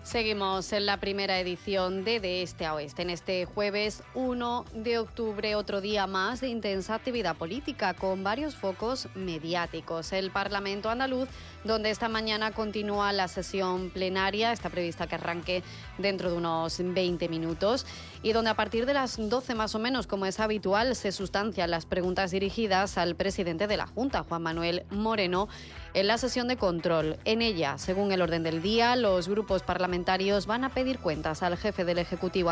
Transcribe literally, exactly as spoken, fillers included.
Seguimos en la primera edición de De Este a Oeste. En este jueves uno de octubre, otro día más de intensa actividad política con varios focos mediáticos. El Parlamento andaluz, donde esta mañana continúa la sesión plenaria, está prevista que arranque dentro de unos veinte minutos, y donde a partir de las doce más o menos, como es habitual, se sustancian las preguntas dirigidas al presidente de la Junta, Juan Manuel Moreno, en la sesión de control. En ella, según el orden del día, los grupos parlamentarios van a pedir cuentas al jefe del Ejecutivo,